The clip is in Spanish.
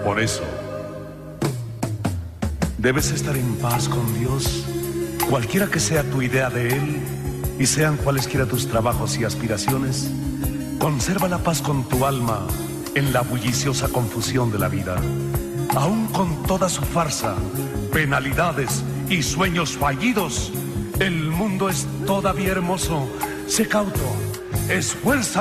Por eso, debes estar en paz con Dios, cualquiera que sea tu idea de Él, y sean cualesquiera tus trabajos y aspiraciones. Conserva la paz con tu alma en la bulliciosa confusión de la vida. Aún con toda su farsa, penalidades y sueños fallidos, el mundo es todavía hermoso. Sé cauto, esfuerza.